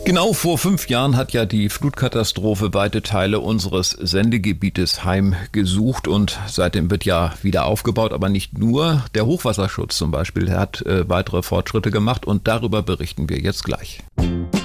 Genau vor 5 Jahren hat ja die Flutkatastrophe weite Teile unseres Sendegebietes heimgesucht und seitdem wird ja wieder aufgebaut, aber nicht nur. Der Hochwasserschutz zum Beispiel hat weitere Fortschritte gemacht und darüber berichten wir jetzt gleich.